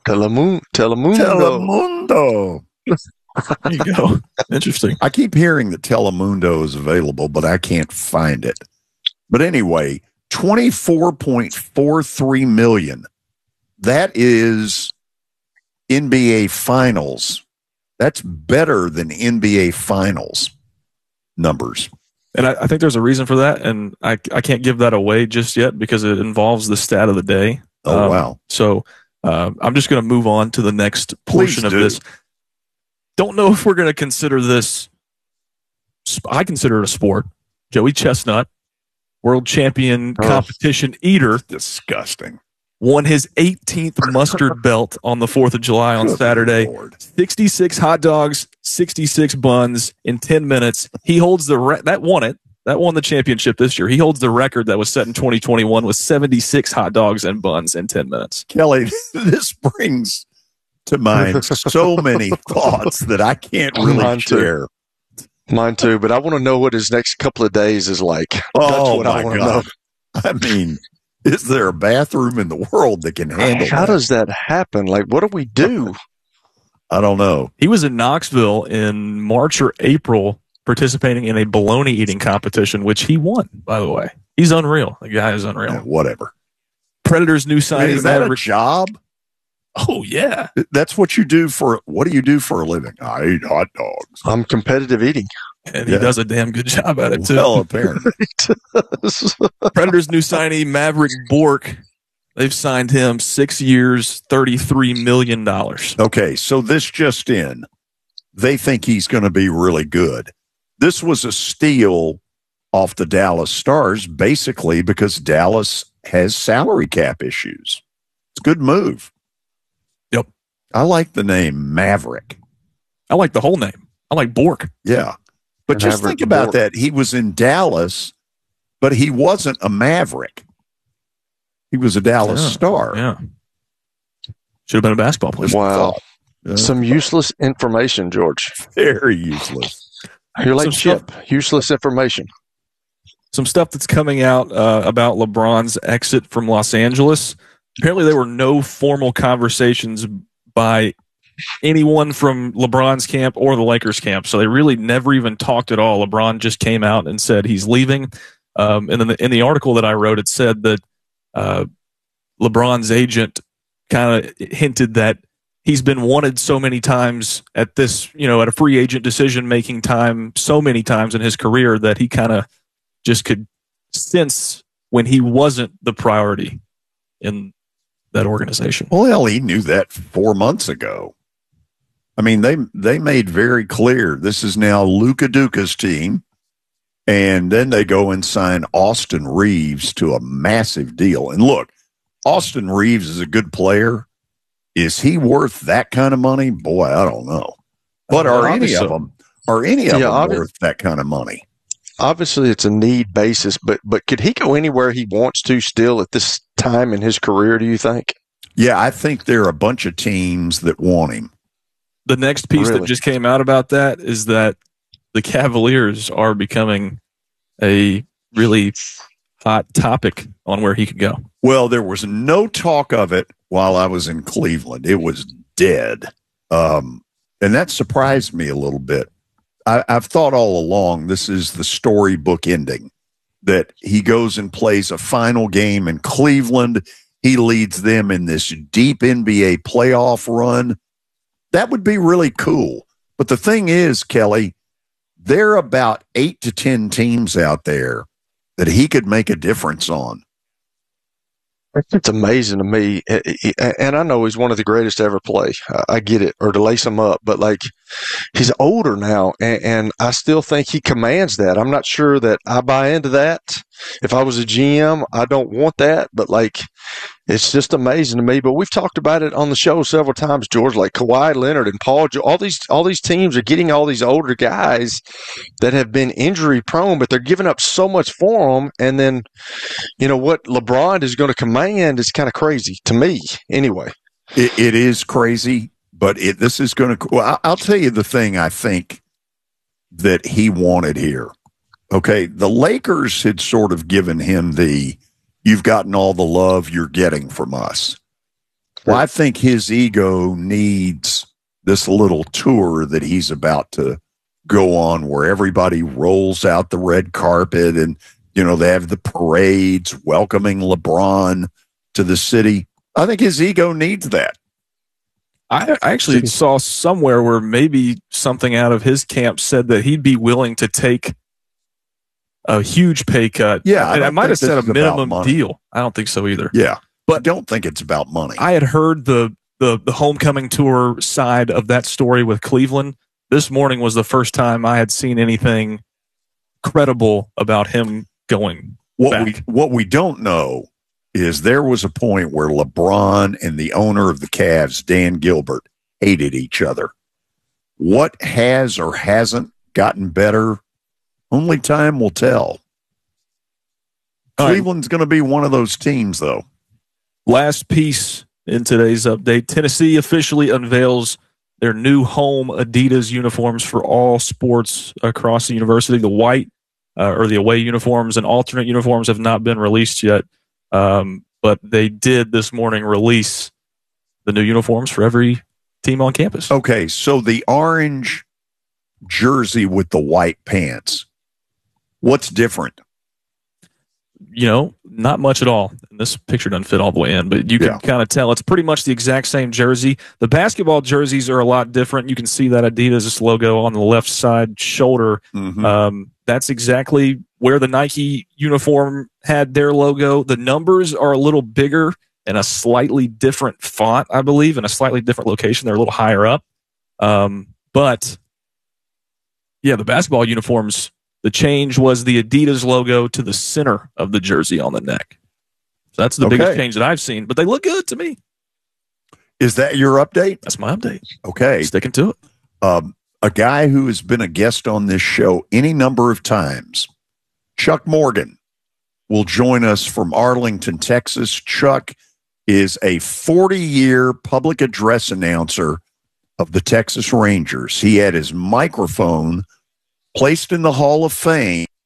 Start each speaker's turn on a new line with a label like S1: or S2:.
S1: Telemundo.
S2: There you go. Interesting.
S1: I keep hearing that Telemundo is available, but I can't find it. But anyway, 24.43 million. That is NBA Finals. That's better than NBA Finals numbers.
S2: And I think there's a reason for that, and I can't give that away just yet because it involves the stat of the day.
S1: Oh, wow.
S2: So I'm just going to move on to the next portion of this. Don't know if we're going to consider this. I consider it a sport. Joey Chestnut, world champion competition eater.
S1: Disgusting.
S2: Won his 18th mustard belt on the 4th of July on Saturday.
S1: Lord.
S2: 66 hot dogs, 66 buns in 10 minutes. He holds that won the championship this year. He holds the record that was set in 2021 with 76 hot dogs and buns in 10 minutes.
S1: Kelly, this brings to mind so many thoughts that I can't really share.
S3: Mine too, but I want to know what his next couple of days is like. That's what I want to know.
S1: I mean, is there a bathroom in the world that can handle
S3: How does that happen? Like, what do we do?
S1: I don't know.
S2: He was in Knoxville in March or April participating in a bologna eating competition, which he won, by the way. He's unreal. The guy is unreal.
S1: Yeah, whatever.
S2: Predators new signing.
S1: Is that a job?
S2: Oh, yeah.
S1: That's what you do what do you do for a living? I eat hot dogs.
S3: I'm competitive eating.
S2: And he does a damn good job at it, too.
S1: Well, apparently.
S2: Predators new signee, Maverick Bork. They've signed him 6 years, $33 million.
S1: Okay, so this just in. They think he's going to be really good. This was a steal off the Dallas Stars, basically because Dallas has salary cap issues. It's a good move.
S2: Yep.
S1: I like the name Maverick.
S2: I like the whole name. I like Bork.
S1: Yeah. But just think about that. He was in Dallas, but he wasn't a Maverick. He was a Dallas Star.
S2: Yeah. Should have been a basketball player.
S3: Wow. Some useless information, George.
S1: Very useless.
S3: You're like Chip. Useless information.
S2: Some stuff that's coming out about LeBron's exit from Los Angeles. Apparently, there were no formal conversations by anyone from LeBron's camp or the Lakers camp. So they really never even talked at all. LeBron just came out and said he's leaving. And then in the article that I wrote, it said that LeBron's agent kind of hinted that he's been wanted so many times at this, at a free agent decision-making time, so many times in his career that he kind of just could sense when he wasn't the priority in that organization.
S1: Well, he knew that 4 months ago. I mean, they made very clear this is now Luka Duka's team, and then they go and sign Austin Reeves to a massive deal. And look, Austin Reeves is a good player. Is he worth that kind of money? Boy, I don't know. But are any of them worth that kind of money?
S3: Obviously, it's a need basis, but could he go anywhere he wants to still at this time in his career, do you think?
S1: Yeah, I think there are a bunch of teams that want him.
S2: The next piece that just came out about that is that the Cavaliers are becoming a really hot topic on where he could go.
S1: Well, there was no talk of it while I was in Cleveland. It was dead. And that surprised me a little bit. I've thought all along this is the storybook ending, that he goes and plays a final game in Cleveland. He leads them in this deep NBA playoff run. That would be really cool. But the thing is, Kelly, there are about 8 to 10 teams out there that he could make a difference on.
S3: It's amazing to me. And I know he's one of the greatest to ever play. I get it, or to lace him up. But, he's older now, and I still think he commands that. I'm not sure that I buy into that. If I was a GM, I don't want that. But, it's just amazing to me. But we've talked about it on the show several times, George, like Kawhi Leonard and Paul. All these teams are getting all these older guys that have been injury prone, but they're giving up so much for them. And then, what LeBron is going to command is kind of crazy to me anyway.
S1: It is crazy, but this is going to – well, I'll tell you the thing I think that he wanted here. Okay, the Lakers had sort of given him you've gotten all the love you're getting from us. Well, I think his ego needs this little tour that he's about to go on where everybody rolls out the red carpet and, they have the parades welcoming LeBron to the city. I think his ego needs that.
S2: I actually saw somewhere where maybe something out of his camp said that he'd be willing to take a huge pay cut.
S1: Yeah.
S2: And I might have said a minimum deal. I don't think so either.
S1: Yeah. But I don't think it's about money.
S2: I had heard the homecoming tour side of that story with Cleveland. This morning was the first time I had seen anything credible about him going back.
S1: What we don't know is there was a point where LeBron and the owner of the Cavs, Dan Gilbert, hated each other. What has or hasn't gotten better? Only time will tell. Cleveland's going to be one of those teams, though.
S2: Last piece in today's update, Tennessee officially unveils their new home Adidas uniforms for all sports across the university. The white or the away uniforms and alternate uniforms have not been released yet, but they did this morning release the new uniforms for every team on campus.
S1: Okay, so the orange jersey with the white pants, what's different?
S2: Not much at all. And this picture doesn't fit all the way in, but you can kind of tell it's pretty much the exact same jersey. The basketball jerseys are a lot different. You can see that Adidas logo on the left side shoulder. Mm-hmm. That's exactly where the Nike uniform had their logo. The numbers are a little bigger and a slightly different font, I believe, and a slightly different location. They're a little higher up. But the basketball uniforms, the change was the Adidas logo to the center of the jersey on the neck. So that's the biggest change that I've seen, but they look good to me.
S1: Is that your update?
S2: That's my update.
S1: Okay.
S2: Sticking to it.
S1: A guy who has been a guest on this show any number of times, Chuck Morgan, will join us from Arlington, Texas. Chuck is a 40-year public address announcer of the Texas Rangers. He had his microphone placed in the Hall of Fame